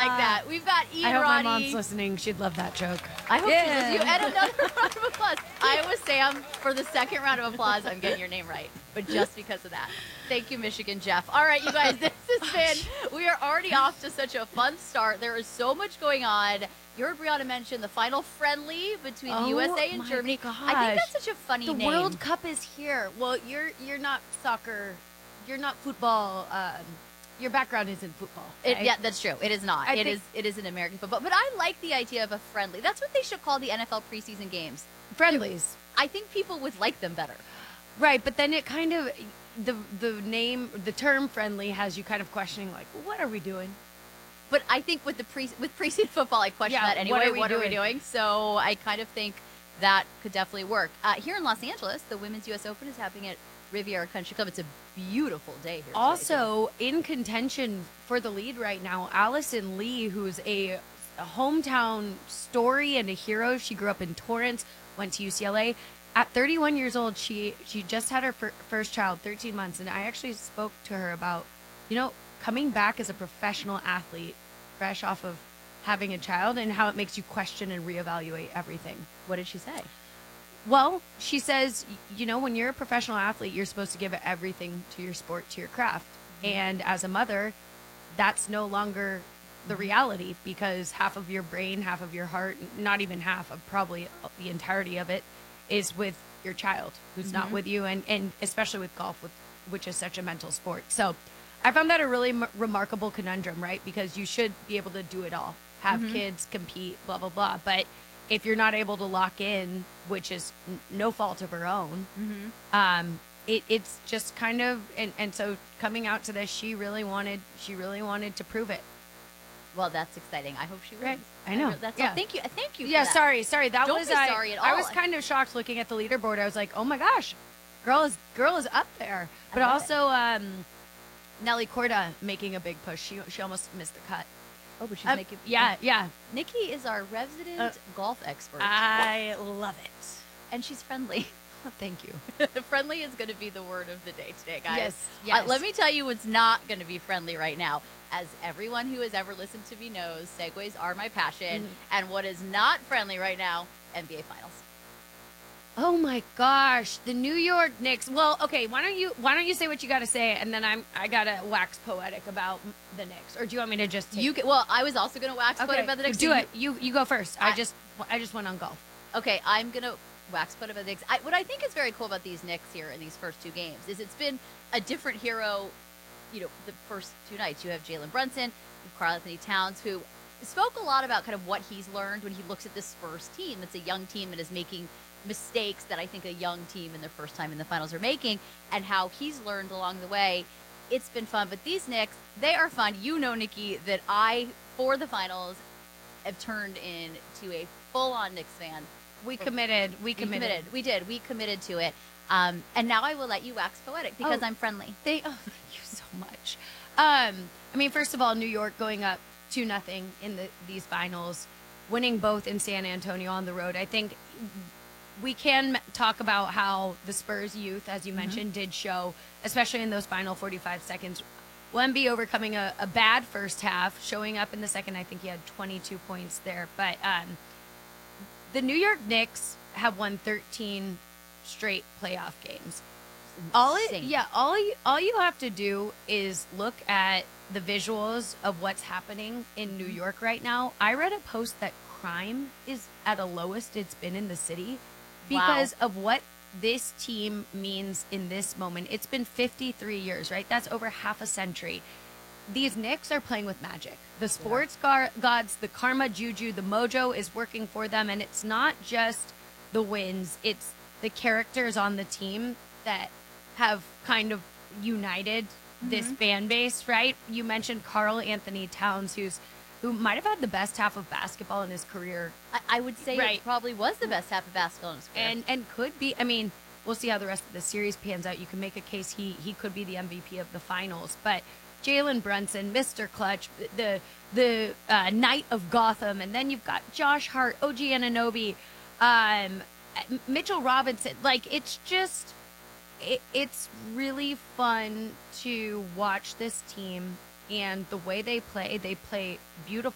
like that. We've got I Ian hope my Roddy. mom's listening. She'd love that joke. I hope she does. You and another round of applause. Iowa Sam, for the second round of applause, I'm getting your name right, but just because of that. Thank you, Michigan Jeff. All right, you guys, this has been, we are already off to such a fun start. There is so much going on. You heard Brianna mention the final friendly between the USA and Germany. Gosh. I think that's such a funny name. The World Cup is here. Well, you're not soccer. You're not football. Your background isn't football. Right? Yeah, that's true. It is not. It is an American football. But I like the idea of a friendly. That's what they should call the NFL preseason games. Friendlies. I think people would like them better. Right, but then it kind of the term friendly has you kind of questioning, like, well, what are we doing? But I think with preseason football, I question that anyway. What are we doing? So I kind of think that could definitely work. Here in Los Angeles, the Women's U.S. Open is happening at Riviera Country Club. It's a beautiful day here. Also, in contention for the lead right now, Allison Lee, who's a hometown story and a hero. She grew up in Torrance, went to UCLA. At 31 years old, she just had her first child, 13 months, and I actually spoke to her about, coming back as a professional athlete, fresh off of having a child, and how it makes you question and reevaluate everything. What did she say? Well, she says, when you're a professional athlete, you're supposed to give everything to your sport, to your craft. And as a mother, that's no longer the reality, because half of your brain, half of your heart, not even half of probably the entirety of it, is with your child who's not with you, and especially with golf, which is such a mental sport. So I found that a really remarkable conundrum, right? Because you should be able to do it all, have kids, compete, blah, blah, blah. But if you're not able to lock in, which is no fault of her own, it's just kind of, and so coming out to this, she really wanted to prove it. Well, that's exciting. I hope she wins. Right. I know. That's yeah. all. Thank you. Thank you. Yeah. For that. Sorry. That Don't was be sorry at all. I was kind of shocked looking at the leaderboard. I was like, oh my gosh, girl is up there. But also, Nelly Korda making a big push. She almost missed the cut. Oh, but she's making. Yeah. Nikki is our resident golf expert. I love it, and she's friendly. Thank you. Friendly is going to be the word of the day today, guys. Yes. Let me tell you what's not going to be friendly right now. As everyone who has ever listened to me knows, segues are my passion. And what is not friendly right now, NBA Finals. Oh my gosh, the New York Knicks. Well, okay, why don't you say what you got to say, and then I gotta wax poetic about the Knicks, or do you want me to just take Well, I was also going to wax poetic about the Knicks. Do it. You go first. I just went on golf. Okay, I'm going to wax poetic about the Knicks. What I think is very cool about these Knicks here in these first two games is it's been a different hero. The first two nights, you have Jalen Brunson, you have Karl-Anthony Towns, who spoke a lot about kind of what he's learned when he looks at this Spurs team. That's a young team that is making mistakes that I think a young team in their first time in the finals are making, and how he's learned along the way. It's been fun. But these Knicks, they are fun. You know, Nikki, that for the finals, have turned into a full-on Knicks fan. We committed. We did. We committed to it. And now I will let you wax poetic because I'm friendly. Thank you so much. I mean, first of all, New York going up 2-0 in these finals, winning both in San Antonio on the road. I think we can talk about how the Spurs youth, as you mentioned, did show, especially in those final 45 seconds. Wemby overcoming a bad first half, showing up in the second. I think he had 22 points there. But the New York Knicks have won 13 straight playoff games. All you have to do is look at the visuals of what's happening in New York right now. I read a post that crime is at a lowest it's been in the city because of what this team means in this moment. It's been 53 years, right? That's over half a century. These Knicks are playing with magic. The sports gods, the karma, juju, the mojo is working for them. And it's not just the wins. It's the characters on the team that have kind of united this fan base, right? You mentioned Karl-Anthony Towns, who might have had the best half of basketball in his career. I would say it probably was the best half of basketball in his career. And could be. I mean, we'll see how the rest of the series pans out. You can make a case he could be the MVP of the finals. But Jalen Brunson, Mr. Clutch, the Knight of Gotham, and then you've got Josh Hart, OG Anunoby, Mitchell Robinson. Like, it's just, it's really fun to watch this team and the way they play beautiful